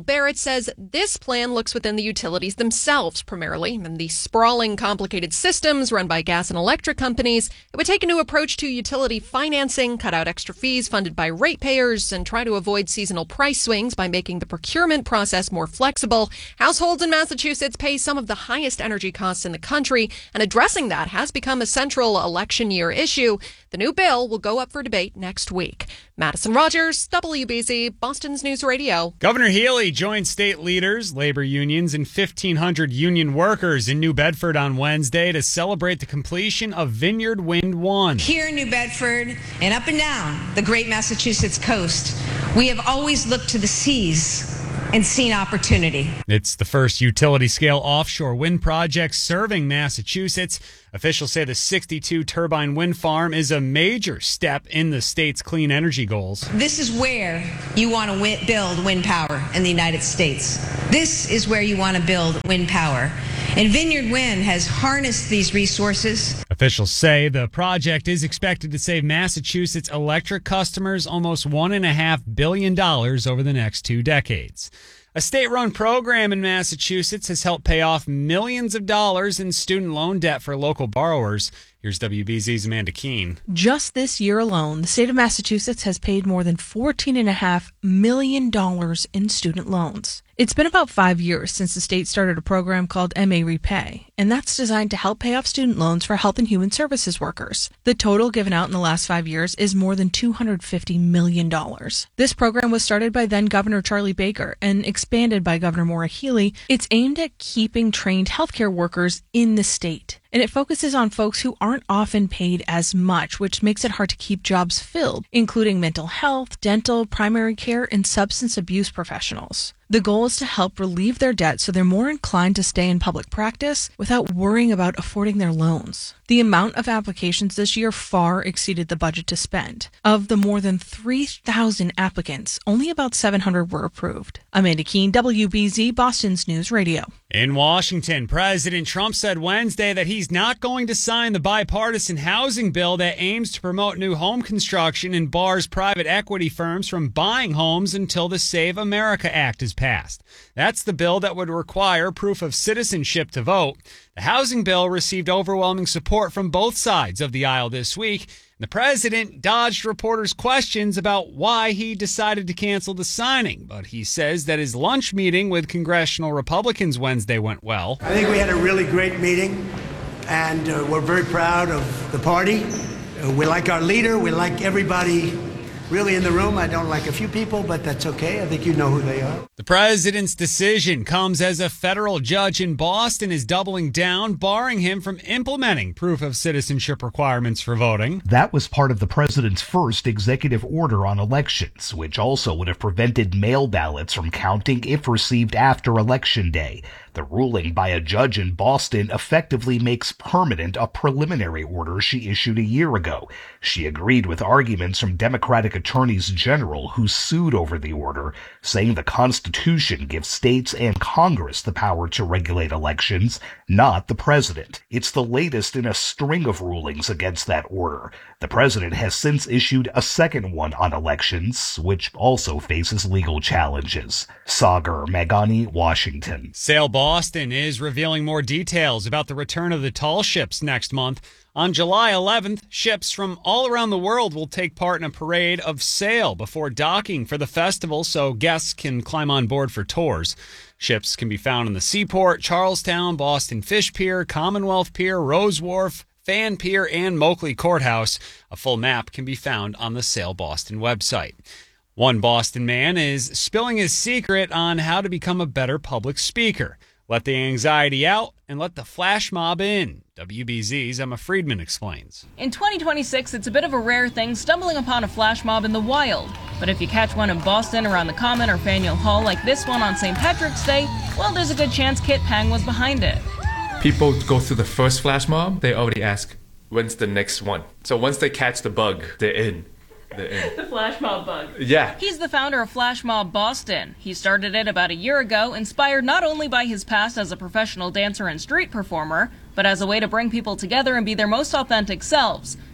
Barrett says this plan looks within the utilities themselves primarily, and the sprawling, complicated systems run by gas and electric companies. It would take a new approach to utility financing, cut out extra fees funded by ratepayers, and try to avoid seasonal price swings by making the procurement process more flexible. Households in Massachusetts pay some of the highest energy costs in the country, and addressing that has become a central election year issue. The new bill will go up for debate next week. Madison Rogers, W B Z, Boston's News Radio. Governor Healy joined state leaders, labor unions, and fifteen hundred union workers in New Bedford on Wednesday to celebrate the completion of Vineyard Wind one. Here in New Bedford and up and down the great Massachusetts coast, we have always looked to the seas and seen opportunity. It's the first utility-scale offshore wind project serving Massachusetts. Officials say the sixty-two turbine wind farm is a major step in the state's clean energy goals. This is where you want to win- build wind power in the United States. This is where you want to build wind power. And Vineyard Wind has harnessed these resources. Officials say the project is expected to save Massachusetts electric customers almost one point five billion dollars over the next two decades. A state-run program in Massachusetts has helped pay off millions of dollars in student loan debt for local borrowers. Here's W B Z's Amanda Keene. Just this year alone, the state of Massachusetts has paid more than fourteen point five million dollars in student loans. It's been about five years since the state started a program called M A Repay, and that's designed to help pay off student loans for health and human services workers. The total given out in the last five years is more than two hundred fifty million dollars. This program was started by then Governor Charlie Baker and expanded by Governor Maura Healey. It's aimed at keeping trained healthcare workers in the state. And it focuses on folks who aren't often paid as much, which makes it hard to keep jobs filled, including mental health, dental, primary care, and substance abuse professionals. The goal is to help relieve their debt so they're more inclined to stay in public practice without worrying about affording their loans. The amount of applications this year far exceeded the budget to spend. Of the more than three thousand applicants, only about seven hundred were approved. Amanda Keene, W B Z, Boston's News Radio. In Washington, President Trump said Wednesday that he's not going to sign the bipartisan housing bill that aims to promote new home construction and bars private equity firms from buying homes until the Save America Act is passed. That's the bill that would require proof of citizenship to vote. The housing bill received overwhelming support from both sides of the aisle this week. The president dodged reporters' questions about why he decided to cancel the signing, but he says that his lunch meeting with congressional Republicans Wednesday went well. I think we had a really great meeting, and uh, we're very proud of the party. Uh, we like our leader. We like everybody really in the room. I don't like a few people, but that's okay. I think you know who they are. The president's decision comes as a federal judge in Boston is doubling down, barring him from implementing proof of citizenship requirements for voting. That was part of the president's first executive order on elections, which also would have prevented mail ballots from counting if received after Election Day. The ruling by a judge in Boston effectively makes permanent a preliminary order she issued a year ago. She agreed with arguments from Democratic attorneys general who sued over the order, saying the Constitution gives states and Congress the power to regulate elections, not the president. It's the latest in a string of rulings against that order. The president has since issued a second one on elections, which also faces legal challenges. Sagar Meghani, Washington. Sail Boston is revealing more details about the return of the tall ships next month. On July eleventh, ships from all around the world will take part in a parade of sail before docking for the festival so guests can climb on board for tours. Ships can be found in the Seaport, Charlestown, Boston Fish Pier, Commonwealth Pier, Rose Wharf, Fan Pier, and Moakley Courthouse. A full map can be found on the Sail Boston website. One Boston man is spilling his secret on how to become a better public speaker. Let the anxiety out and let the flash mob in. W B Z's Emma Friedman explains. In twenty twenty-six, it's a bit of a rare thing stumbling upon a flash mob in the wild. But if you catch one in Boston around the Common or Faneuil Hall like this one on Saint Patrick's Day, well, there's a good chance Kit Pang was behind it. People go through the first flash mob, they already ask, when's the next one? So once they catch the bug, they're in. The Flash Mob bug. Yeah. He's the founder of Flash Mob Boston. He started it about a year ago, inspired not only by his past as a professional dancer and street performer, but as a way to bring people together and be their most authentic selves.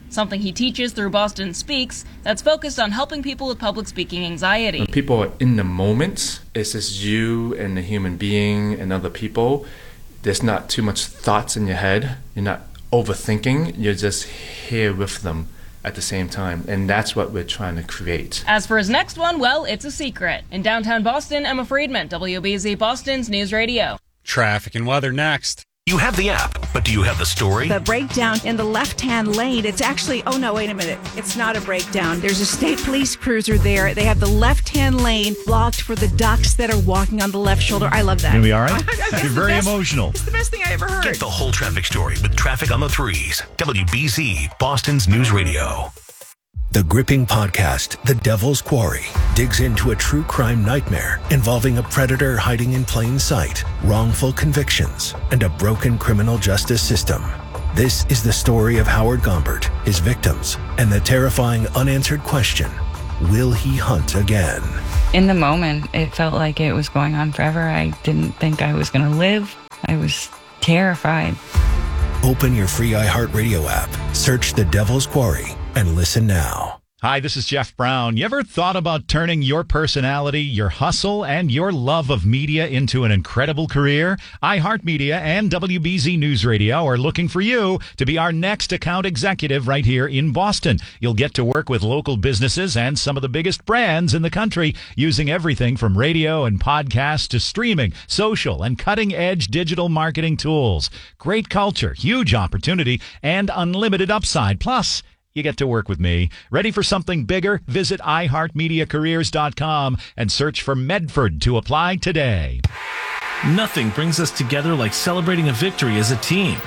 something he teaches through Boston Speaks that's focused on helping people with public speaking anxiety. When people are in the moment, it's just you and the human being and other people. There's not too much thoughts in your head. You're not overthinking. You're just here with them at the same time, and that's what we're trying to create. As for his next one, well, it's a secret. In downtown Boston, Emma Friedman, W B Z Boston's News Radio. Traffic and weather next. You have the app, but do you have the story? The breakdown in the left-hand lane, it's actually, oh no, wait a minute. It's not a breakdown. There's a state police cruiser there. They have the left-hand lane blocked for the ducks that are walking on the left shoulder. I love that. Gonna be all right? You're very best, emotional. It's the best thing I ever heard. Get the whole traffic story with Traffic on the Threes. W B Z, Boston's News Radio. The gripping podcast, The Devil's Quarry, digs into a true crime nightmare involving a predator hiding in plain sight, wrongful convictions, and a broken criminal justice system. This is the story of Howard Gombert, his victims, and the terrifying unanswered question, will he hunt again? In the moment, it felt like it was going on forever. I didn't think I was going to live. I was terrified. Open your free iHeartRadio app, search The Devil's Quarry, and listen now. Hi, this is Jeff Brown. You ever thought about turning your personality, your hustle, and your love of media into an incredible career? iHeartMedia and W B Z News Radio are looking for you to be our next account executive right here in Boston. You'll get to work with local businesses and some of the biggest brands in the country using everything from radio and podcasts to streaming, social, and cutting-edge digital marketing tools. Great culture, huge opportunity, and unlimited upside. Plus, you get to work with me. Ready for something bigger? Visit i heart media careers dot com and search for Medford to apply today. Nothing brings us together like celebrating a victory as a team.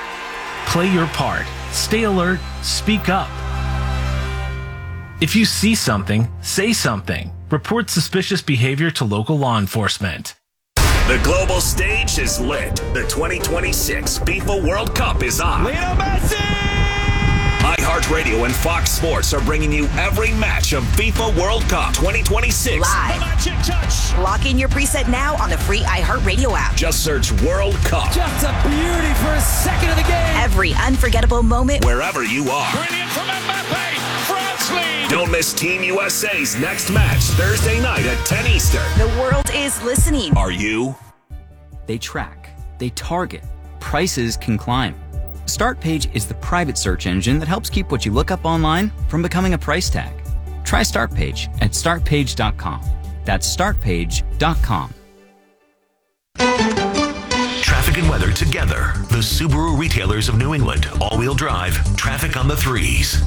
Play your part. Stay alert. Speak up. If you see something, say something. Report suspicious behavior to local law enforcement. The global stage is lit. The twenty twenty-six FIFA World Cup is on. Lionel Messi! iHeartRadio and Fox Sports are bringing you every match of FIFA World Cup twenty twenty-six. Live. Lock in your preset now on the free iHeartRadio app. Just search World Cup. Just a beauty for a second of the game. Every unforgettable moment. Wherever you are. Brilliant from Mbappe. France lead. Don't miss Team U S A's next match Thursday night at ten Eastern. The world is listening. Are you? They track. They target. Prices can climb. StartPage is the private search engine that helps keep what you look up online from becoming a price tag. Try StartPage at start page dot com. That's start page dot com. Traffic and weather together. The Subaru retailers of New England. All-wheel drive. Traffic on the Threes.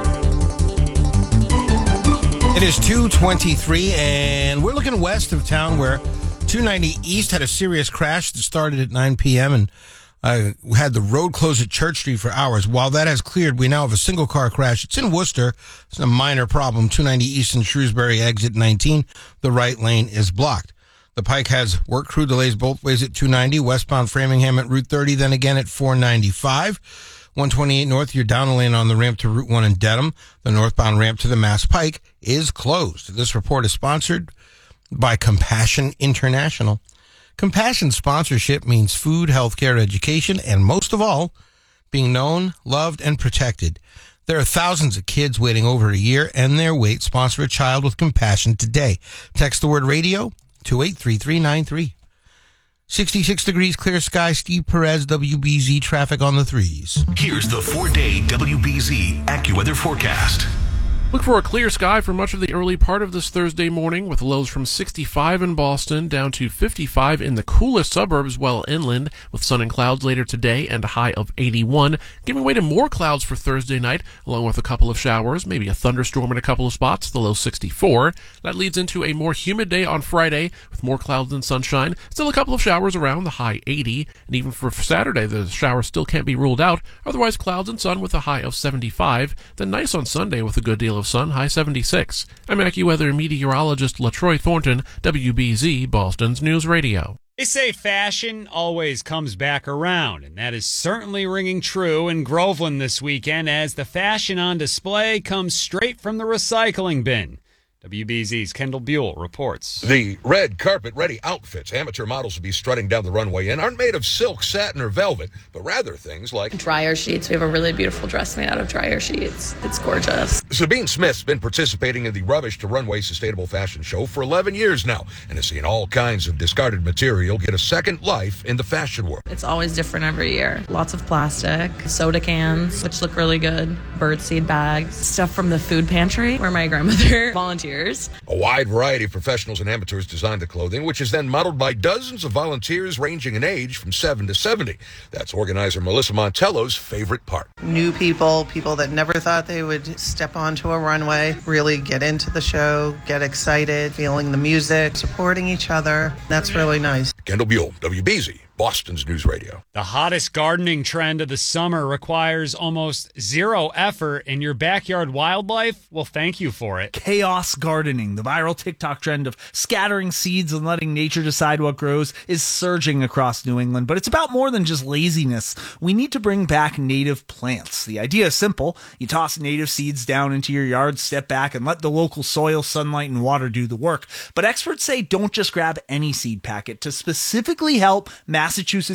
It is two twenty-three, and we're looking west of town where two ninety East had a serious crash that started at nine p.m. and uh, had the road closed at Church Street for hours. While that has cleared, we now have a single-car crash. It's in Worcester. It's a minor problem. two ninety East and Shrewsbury exit nineteen. The right lane is blocked. The Pike has work crew delays both ways at two ninety, westbound Framingham at Route thirty, then again at four ninety-five. one twenty-eight North, you're down a lane on the ramp to Route one in Dedham. The northbound ramp to the Mass Pike is closed. This report is sponsored by Compassion International. Compassion sponsorship means food, healthcare, education, and most of all, being known, loved, and protected. There are thousands of kids waiting over a year and their wait. Sponsor a child with compassion today. Text the word radio to eight three three nine three. sixty-six degrees, clear sky. Steve Perez, W B Z traffic on the Threes. Here's the four-day W B Z AccuWeather forecast. Look for a clear sky for much of the early part of this Thursday morning, with lows from sixty-five in Boston down to fifty-five in the coolest suburbs well inland, with sun and clouds later today and a high of eighty-one, giving way to more clouds for Thursday night, along with a couple of showers, maybe a thunderstorm in a couple of spots, the low sixty-four. That leads into a more humid day on Friday, with more clouds than sunshine, still a couple of showers around, the high eighty, and even for Saturday, the showers still can't be ruled out, otherwise clouds and sun with a high of seventy-five, then nice on Sunday with a good deal of sun, high seventy-six. I'm AccuWeather meteorologist LaTroy Thornton, W B Z, Boston's News Radio. They say fashion always comes back around, and that is certainly ringing true in Groveland this weekend as the fashion on display comes straight from the recycling bin. W B Z's Kendall Buell reports. The red carpet-ready outfits amateur models will be strutting down the runway in aren't made of silk, satin, or velvet, but rather things like dryer sheets. We have a really beautiful dress made out of dryer sheets. It's gorgeous. Sabine Smith's been participating in the Rubbish to Runway Sustainable Fashion Show for eleven years now and has seen all kinds of discarded material get a second life in the fashion world. It's always different every year. Lots of plastic, soda cans, which look really good, birdseed bags, stuff from the food pantry where my grandmother volunteers. A wide variety of professionals and amateurs design the clothing, which is then modeled by dozens of volunteers ranging in age from seven to seventy. That's organizer Melissa Montello's favorite part. New people, people that never thought they would step onto a runway, really get into the show, get excited, feeling the music, supporting each other. That's really nice. Kendall Buell, W B Z, Boston's News Radio. The hottest gardening trend of the summer requires almost zero effort, and your backyard wildlife will thank you for it. Chaos gardening, the viral TikTok trend of scattering seeds and letting nature decide what grows, is surging across New England. But it's about more than just laziness. We need to bring back native plants. The idea is simple. You toss native seeds down into your yard, step back, and let the local soil, sunlight, and water do the work. But experts say don't just grab any seed packet. To specifically help Massachusetts